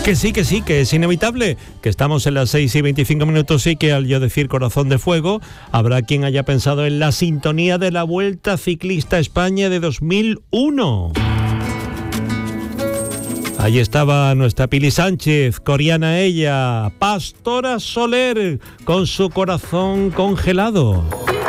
Que sí, que es inevitable, que estamos en las 6:25 y que al yo decir Corazón de Fuego, habrá quien haya pensado en la sintonía de la Vuelta Ciclista a España de 2001. Allí estaba nuestra Pili Sánchez, coreana ella, Pastora Soler, con su corazón congelado.